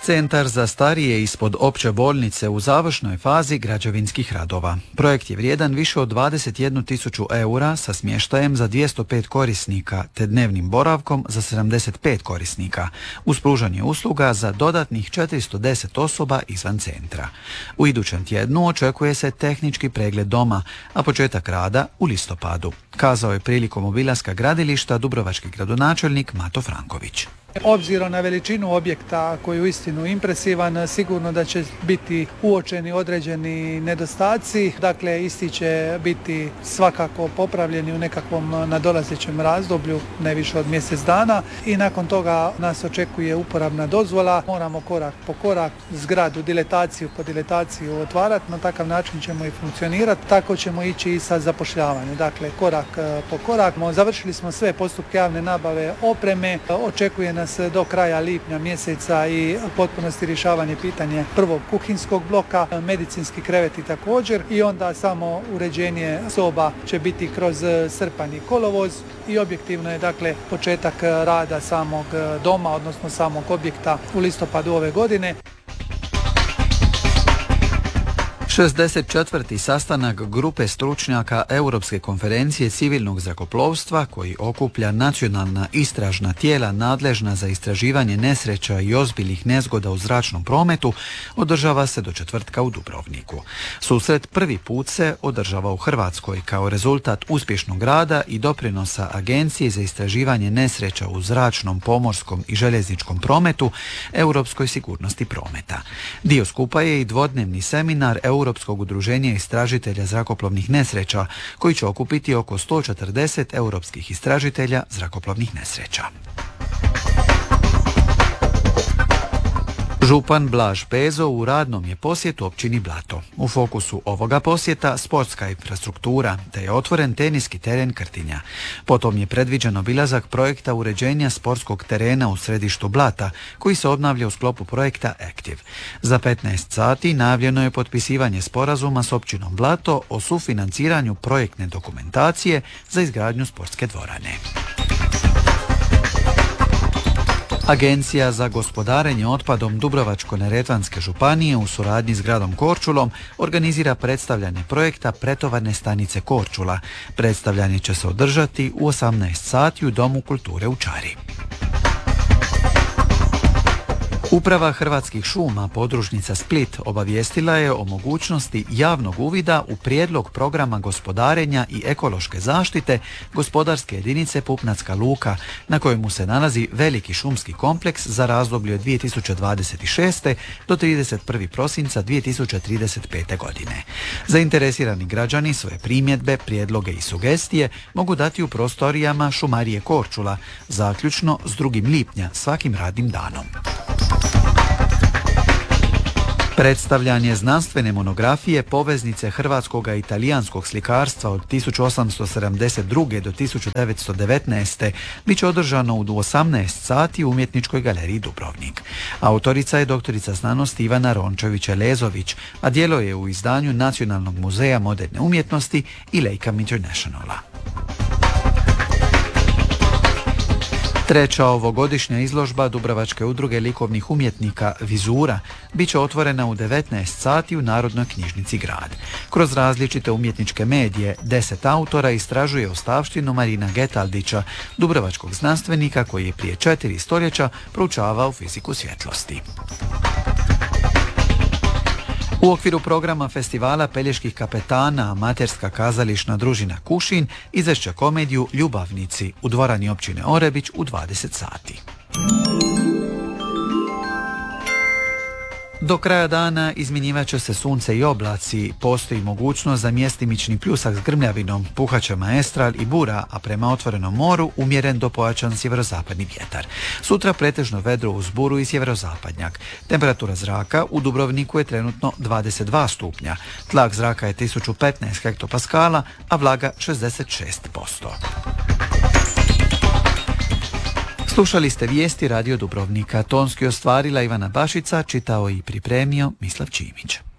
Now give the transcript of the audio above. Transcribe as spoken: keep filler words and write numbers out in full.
Centar za starije ispod opće bolnice u završnoj fazi građevinskih radova. Projekt je vrijedan više od dvadeset jednu tisuću eura sa smještajem za dvjesto pet korisnika te dnevnim boravkom za sedamdeset pet korisnika, uz pružanje usluga za dodatnih četiristo deset osoba izvan centra. U idućem tjednu očekuje se tehnički pregled doma, a početak rada u listopadu, kazao je prilikom obilaska gradilišta dubrovački gradonačelnik Mato Franković. Obzirom na veličinu objekta koji je uistinu impresivan, sigurno da će biti uočeni određeni nedostaci, dakle isti će biti svakako popravljeni u nekakvom nadolazećem razdoblju, ne više od mjesec dana, i nakon toga nas očekuje uporabna dozvola. Moramo korak po korak zgradu, diletaciju po diletaciju otvarati, na takav način ćemo i funkcionirati, tako ćemo ići i sa zapošljavanjem, dakle korak po korak. Završili smo sve postupke javne nabave opreme, očekuje nas do kraja lipnja mjeseca i potpunosti rješavanje pitanja prvog kuhinskog bloka, medicinski kreveti također, i onda samo uređenje soba će biti kroz srpanj i kolovoz i objektivno je dakle početak rada samog doma, odnosno samog objekta u listopadu ove godine. šezdeset četvrti sastanak grupe stručnjaka Europske konferencije civilnog zrakoplovstva, koji okuplja nacionalna istražna tijela nadležna za istraživanje nesreća i ozbiljnih nezgoda u zračnom prometu, održava se do četvrtka u Dubrovniku. Susret prvi put se održava u Hrvatskoj kao rezultat uspješnog rada i doprinosa Agencije za istraživanje nesreća u zračnom, pomorskom i željezničkom prometu, europskoj sigurnosti prometa. Dio skupa je i dvodnevni seminar Europskog udruženja istražitelja zrakoplovnih nesreća, koji će okupiti oko sto četrdeset europskih istražitelja zrakoplovnih nesreća. Župan Blaž Pezo u radnom je posjetu općini Blato. U fokusu ovoga posjeta sportska infrastruktura, te je otvoren teniski teren Krtinja. Potom je predviđen obilazak projekta uređenja sportskog terena u središtu Blata, koji se obnavlja u sklopu projekta Active. Za petnaest sati najavljeno je potpisivanje sporazuma s općinom Blato o sufinanciranju projektne dokumentacije za izgradnju sportske dvorane. Agencija za gospodarenje otpadom Dubrovačko-neretvanske županije u suradnji s gradom Korčulom organizira predstavljanje projekta pretovarne stanice Korčula. Predstavljanje će se održati u osamnaest sati u Domu kulture u Čari. Uprava Hrvatskih šuma podružnica Split obavijestila je o mogućnosti javnog uvida u prijedlog programa gospodarenja i ekološke zaštite gospodarske jedinice Pupnatska luka, na kojemu se nalazi veliki šumski kompleks za razdoblje od dvije tisuće dvadeset šeste. do trideset prvog prosinca dvije tisuće trideset pete. godine. Zainteresirani građani svoje primjedbe, prijedloge i sugestije mogu dati u prostorijama Šumarije Korčula, zaključno s drugog lipnja svakim radnim danom. Predstavljanje znanstvene monografije Poveznice hrvatskog i italijanskog slikarstva od tisuću osamsto sedamdeset druge. do tisuću devetsto devetnaeste. bit će održano u osamnaest sati u Umjetničkoj galeriji Dubrovnik. Autorica je doktorica znanosti Ivana Rončević-Lezović, a djelo je u izdanju Nacionalnog muzeja moderne umjetnosti i Leica Internationala. Treća ovogodišnja izložba Dubrovačke udruge likovnih umjetnika Vizura bit će otvorena u devetnaest sati u Narodnoj knjižnici Grad. Kroz različite umjetničke medije, deset autora istražuje ostavštinu Marina Getaldića, dubrovačkog znanstvenika koji je prije četiri stoljeća proučavao fiziku svjetlosti. U okviru programa festivala Peljeških kapetana amaterska kazališna družina Kušin izvešće komediju Ljubavnici u dvorani općine Orebić u dvadeset sati. Do kraja dana izmjenjivat će se sunce i oblaci, postoji mogućnost za mjestimični pljusak s grmljavinom, puhaće maestral i bura, a prema otvorenom moru umjeren do pojačan sjeverozapadni vjetar. Sutra pretežno vedro uz buru i sjeverozapadnjak. Temperatura zraka u Dubrovniku je trenutno dvadeset dva stupnja, tlak zraka je tisuću petnaest hektopaskala, a vlaga šezdeset šest posto. Slušali ste vijesti Radio Dubrovnika. Tonski ostvarila Ivana Bašica, čitao i pripremio Mislav Čimić.